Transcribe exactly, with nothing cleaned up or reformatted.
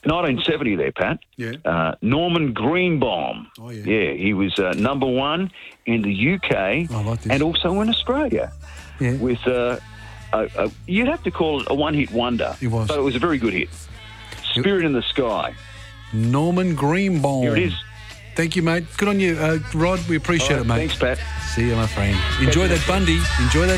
nineteen seventy there, Pat. Yeah. Uh, Norman Greenbaum. Oh, yeah. Yeah, he was uh, number one in the U K I like this. and also in Australia. Yeah. With, uh, a, a, you'd have to call it a one-hit wonder. It was. But it was a very good hit. Spirit in the Sky. Norman Greenbaum. Here it is. Thank you, mate. Good on you, uh, Rod. We appreciate All right, it, mate. Thanks, Pat. See you, my friend. Enjoy that Bundy. Enjoy that.